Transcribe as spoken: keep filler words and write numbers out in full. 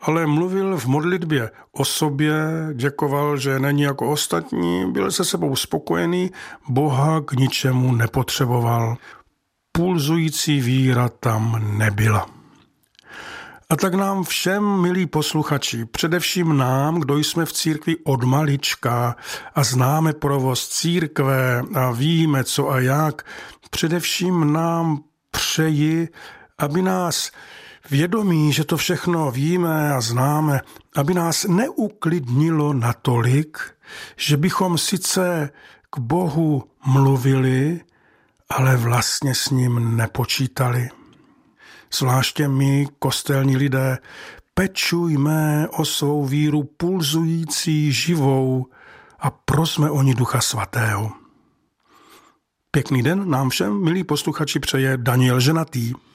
ale mluvil v modlitbě o sobě, děkoval, že není jako ostatní, byl se sebou spokojený, Boha k ničemu nepotřeboval. Pulzující víra tam nebyla. A tak nám všem, milí posluchači, především nám, kdo jsme v církvi od malička a známe provoz církve a víme co a jak, především nám přeji, aby nás vědomí, že to všechno víme a známe, aby nás neuklidnilo natolik, že bychom sice k Bohu mluvili, ale vlastně s ním nepočítali. Zvláště my, kostelní lidé, pečujme o svou víru pulzující, živou a prosme o ní Ducha Svatého. Pěkný den nám všem, milí posluchači, přeje Daniel Ženatý.